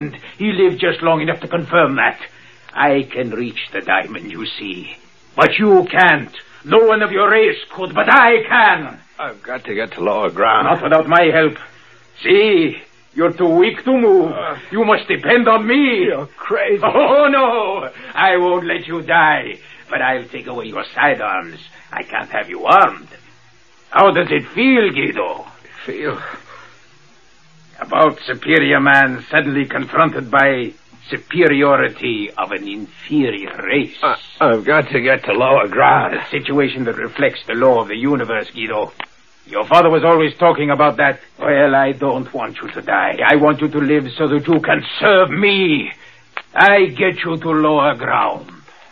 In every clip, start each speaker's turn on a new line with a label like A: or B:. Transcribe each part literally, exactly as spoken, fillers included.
A: He lived just long enough to confirm that. I can reach the diamond, you see. But you can't. No one of your race could, but I can.
B: I've got to get to lower ground.
A: Not without my help. See, you're too weak to move. Uh, you must depend on me.
B: You're crazy.
A: Oh, no. I won't let you die. But I'll take away your sidearms. I can't have you armed. How does it feel, Guido?
B: Feel?
A: About superior man suddenly confronted by superiority of an inferior race.
B: Uh, I've got to get to lower ground.
A: A situation that reflects the law of the universe, Guido. Your father was always talking about that. Well, I don't want you to die. I want you to live so that you can serve me. I get you to lower ground.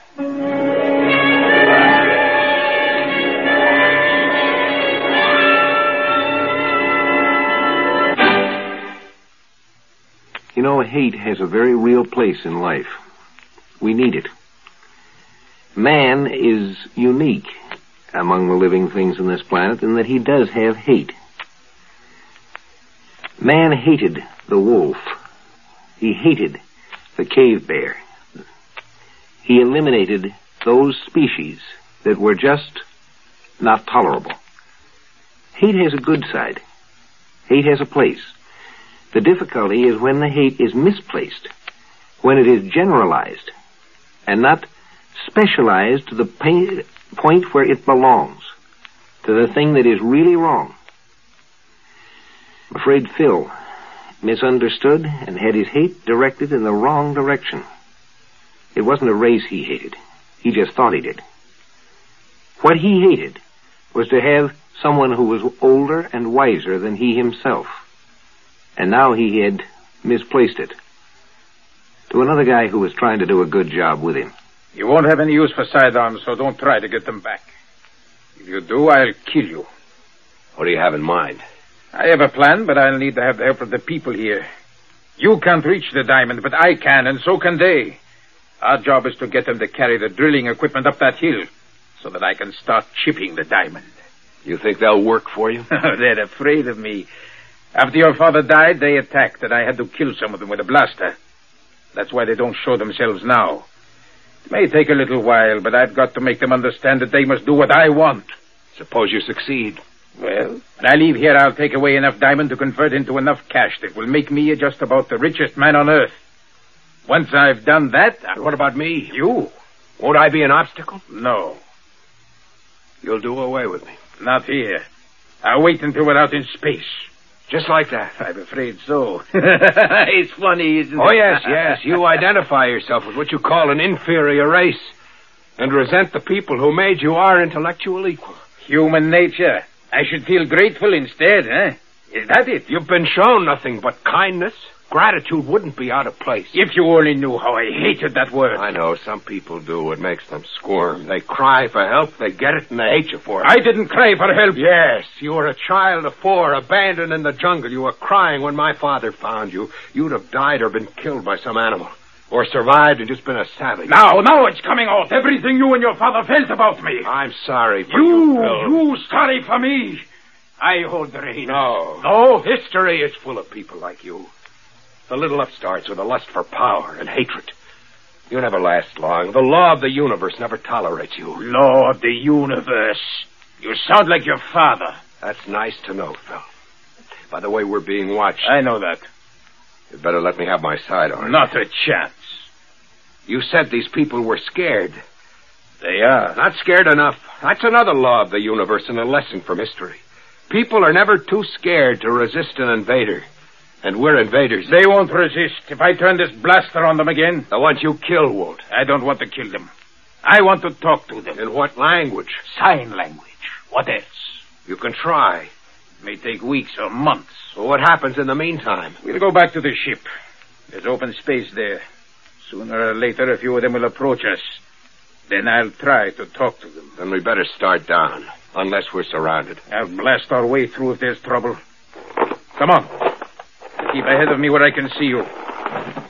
C: You know, hate has a very real place in life. We need it. Man is unique among the living things on this planet in that he does have hate. Man hated the wolf. He hated the cave bear. He eliminated those species that were just not tolerable. Hate has a good side. Hate has a place. The difficulty is when the hate is misplaced, when it is generalized and not specialized to the pain, point where it belongs, to the thing that is really wrong. I'm afraid Phil misunderstood and had his hate directed in the wrong direction. It wasn't a race he hated. He just thought he did. What he hated was to have someone who was older and wiser than he himself. And now he had misplaced it to another guy who was trying to do a good job with him.
A: You won't have any use for sidearms, so don't try to get them back. If you do, I'll kill you.
B: What do you have in mind?
A: I have a plan, but I'll need to have the help of the people here. You can't reach the diamond, but I can, and so can they. Our job is to get them to carry the drilling equipment up that hill so that I can start chipping the diamond.
B: You think they'll work for you?
A: They're afraid of me. After your father died, they attacked, and I had to kill some of them with a blaster. That's why they don't show themselves now. It may take a little while, but I've got to make them understand that they must do what I want.
B: Suppose you succeed.
A: Well, when I leave here, I'll take away enough diamond to convert into enough cash that will make me just about the richest man on earth. Once I've done that...
B: I'll... What about me?
A: You?
B: Won't I be an obstacle?
A: No.
B: You'll do away with me.
A: Not here. I'll wait until we're out in space.
B: Just like that?
A: I'm afraid so. It's funny, isn't it?
B: Oh, yes, yes. You identify yourself with what you call an inferior race and resent the people who made you our intellectual equal.
A: Human nature. I should feel grateful instead, eh? Is that it?
B: You've been shown nothing but kindness. Gratitude wouldn't be out of place.
A: If you only knew how I hated that word.
B: I know. Some people do. It makes them squirm. They cry for help, they get it, and they hate you for it.
A: I didn't cry for help.
B: Yes. You were a child of four, abandoned in the jungle. You were crying when my father found you. You'd have died or been killed by some animal. Or survived and just been a savage.
A: Now, now it's coming out. Everything you and your father felt about me.
B: I'm sorry for
A: you.
B: You, Phil.
A: You sorry for me. I hold the reins.
B: No.
A: No?
B: History is full of people like you. The little upstarts with a lust for power and hatred. You never last long. The law of the universe never tolerates you.
A: Law of the universe. You sound like your father.
B: That's nice to know, Phil. By the way, we're being watched.
A: I know that.
B: You'd better let me have my sidearm.
A: Not a chance.
B: You said these people were scared.
A: They are.
B: Not scared enough. That's another law of the universe and a lesson from history. People are never too scared to resist an invader. And we're invaders.
A: They won't resist. If I turn this blaster on them again...
B: The ones you kill won't.
A: I don't want to kill them. I want to talk to them.
B: In what language?
A: Sign language. What else?
B: You can try.
A: It may take weeks or months.
B: Well, what happens in the meantime?
A: We'll go back to the ship. There's open space there. Sooner or later, a few of them will approach us. Then I'll try to talk to them.
B: Then we better start down, unless we're surrounded.
A: I'll blast our way through if there's trouble. Come on. Keep ahead of me where I can see you.